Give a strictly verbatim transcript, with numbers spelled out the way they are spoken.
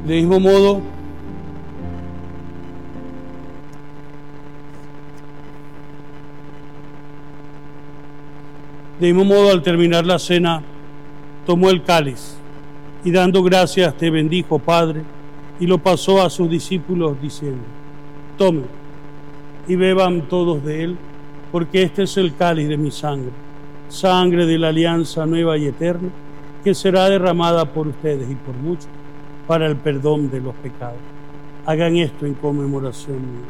De mismo modo, de mismo modo, al terminar la cena, tomó el cáliz y dando gracias te bendijo, Padre, y lo pasó a sus discípulos diciendo: tomen y beban todos de él, porque este es el cáliz de mi sangre, sangre de la alianza nueva y eterna, que será derramada por ustedes y por muchos para el perdón de los pecados. Hagan esto en conmemoración mía.